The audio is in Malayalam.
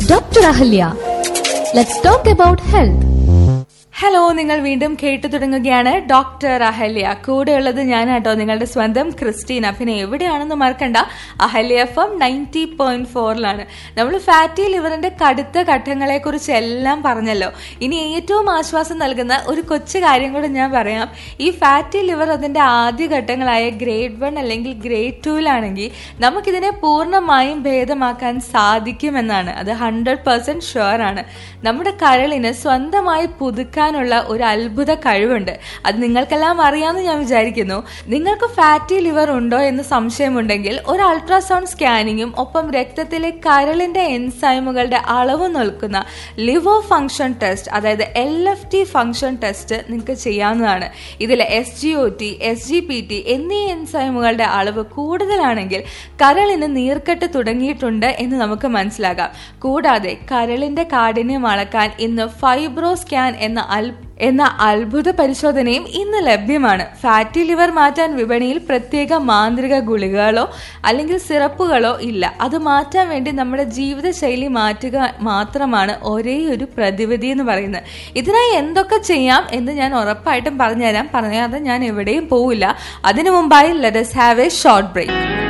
Dr. Ahalya. Let's talk about health. Hello, നിങ്ങൾ വീണ്ടും കേട്ടു തുടങ്ങുകയാണ് ഡോക്ടർ അഹല്യ. കൂടെയുള്ളത് ഞാനാട്ടോ, നിങ്ങളുടെ സ്വന്തം ക്രിസ്റ്റീന. പിന്നെ എവിടെയാണെന്ന് മറക്കണ്ട, അഹല്യ FM 90.4 നമ്മൾ ഫാറ്റി ലിവറിന്റെ കടുത്ത ഘട്ടങ്ങളെ കുറിച്ച് എല്ലാം പറഞ്ഞല്ലോ. ഇനി ഏറ്റവും ആശ്വാസം നൽകുന്ന ഒരു കൊച്ചു കാര്യം കൂടെ ഞാൻ പറയാം. ഈ ഫാറ്റി ലിവർ അതിന്റെ ആദ്യ ഘട്ടങ്ങളായ ഗ്രേഡ് 1 അല്ലെങ്കിൽ ഗ്രേഡ് 2 നമുക്കിതിനെ പൂർണ്ണമായും ഭേദമാക്കാൻ സാധിക്കുമെന്നാണ്. അത് 100% ഷുവർ ആണ്. നമ്മുടെ കരളിന് സ്വന്തമായി പുതുക്കാൻ ഒരു അത്ഭുത കഴിവുണ്ട്. അത് നിങ്ങൾക്കെല്ലാം അറിയാമെന്ന് ഞാൻ വിചാരിക്കുന്നു. നിങ്ങൾക്ക് ഫാറ്റി ലിവർ ഉണ്ടോ എന്ന് സംശയമുണ്ടെങ്കിൽ ഒരു അൾട്രാസൗണ്ട് സ്കാനിങ്ങും ഒപ്പം രക്തത്തിലെ കരളിന്റെ എൻസൈമുകളുടെ അളവ് നോക്കുന്ന ലിവർ ഫംഗ്ഷൻ ടെസ്റ്റ്, അതായത് LFT ഫംഗ്ഷൻ ടെസ്റ്റ് നിങ്ങൾക്ക് ചെയ്യാവുന്നതാണ്. ഇതിൽ SGOT, SGPT എന്നീ എൻസൈമുകളുടെ അളവ് കൂടുതലാണെങ്കിൽ കരളിന് നീർക്കെട്ട് തുടങ്ങിയിട്ടുണ്ട് എന്ന് നമുക്ക് മനസ്സിലാകാം. കൂടാതെ കരളിന്റെ കാഠിന്യം അളക്കാൻ ഇന്ന് ഫൈബ്രോ സ്കാൻ എന്ന അത്ഭുത പരിശോധനയും ഇന്ന് ലഭ്യമാണ്. ഫാറ്റി ലിവർ മാറ്റാൻ വിപണിയിൽ പ്രത്യേക മാന്ത്രിക ഗുളികകളോ അല്ലെങ്കിൽ സിറപ്പുകളോ ഇല്ല. അത് മാറ്റാൻ വേണ്ടി നമ്മുടെ ജീവിതശൈലി മാറ്റുക മാത്രമാണ് ഒരേ ഒരു പ്രതിവിധി എന്ന് പറയുന്നത്. ഇതിനായി എന്തൊക്കെ ചെയ്യാം എന്ന് ഞാൻ ഉറപ്പായിട്ടും പറഞ്ഞുതരാം. പറയാതെ ഞാൻ എവിടെയും പോവില്ല. അതിനു മുമ്പായി let us have a short break.